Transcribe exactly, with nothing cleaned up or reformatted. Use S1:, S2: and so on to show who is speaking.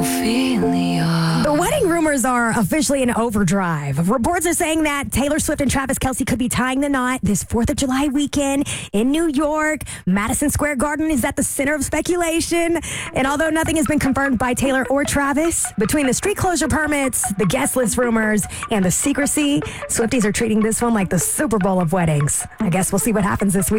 S1: Ophelia.
S2: The wedding rumors are officially in overdrive. Reports are saying that Taylor Swift and Travis Kelce could be tying the knot this fourth of July weekend in New York. Madison Square Garden is at the center of speculation. And although nothing has been confirmed by Taylor or Travis, between the street closure permits, the guest list rumors, and the secrecy, Swifties are treating this one like the Super Bowl of weddings. I guess we'll see what happens this week.